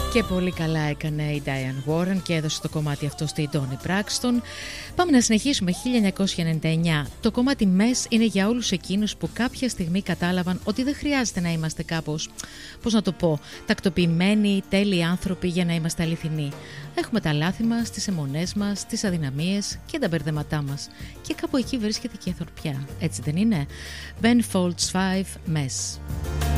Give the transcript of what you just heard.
Και πολύ καλά έκανε η Diane Warren και έδωσε το κομμάτι αυτό στη Toni Braxton. Πάμε να συνεχίσουμε. 1999. Το κομμάτι Mess είναι για όλους εκείνους που κάποια στιγμή κατάλαβαν ότι δεν χρειάζεται να είμαστε κάπως, πώς να το πω, τακτοποιημένοι, τέλειοι άνθρωποι για να είμαστε αληθινοί. Έχουμε τα λάθη μας, τις αιμονές μας, τις αδυναμίες και τα μπερδεματά μας. Και κάπου εκεί βρίσκεται και η ανθρωπιά. Έτσι δεν είναι? Ben Folds 5, Mess.